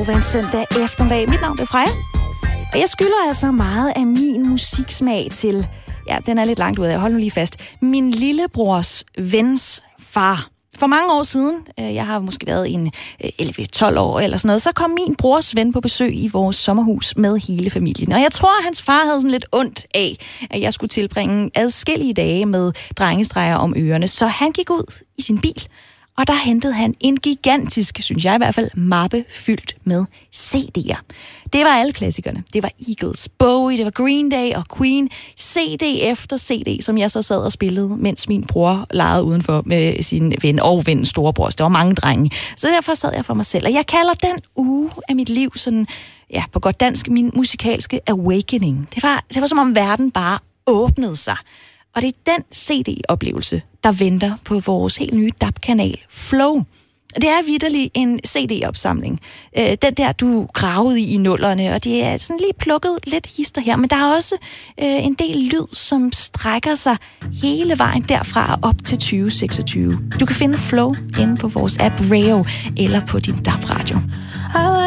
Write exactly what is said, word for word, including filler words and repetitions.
over en søndag eftermiddag. Mit navn er Freja, og jeg skylder altså meget af min musiksmag til, ja, den er lidt langt ud af, hold nu lige fast, min lillebrors vens far. For mange år siden, jeg har måske været en elleve tolv år eller sådan noget, så kom min brors ven på besøg i vores sommerhus med hele familien. Og jeg tror, at hans far havde sådan lidt ondt af, at jeg skulle tilbringe adskillige dage med drengestreger om ørerne. Så han gik ud i sin bil, og der hentede han en gigantisk, synes jeg i hvert fald, mappe fyldt med C D'er. Det var alle klassikerne. Det var Eagles, Bowie, det var Green Day og Queen. C D efter C D, som jeg så sad og spillede, mens min bror legede udenfor med sin ven og vens storebror. Der var mange drenge. Så derfor sad jeg for mig selv. Og jeg kalder den uge af mit liv sådan, ja, på godt dansk, min musikalske awakening. Det var, det var som om verden bare åbnede sig. Og det er den C D-oplevelse, der venter på vores helt nye D A B-kanal Flow. Det er vitterlig en C D-opsamling. Øh, den der, du gravede i i nullerne, og det er sådan lige plukket lidt hister her, men der er også øh, en del lyd, som strækker sig hele vejen derfra op til tyve seksogtyve. Du kan finde Flow inde på vores app Rayo eller på din D A B-radio.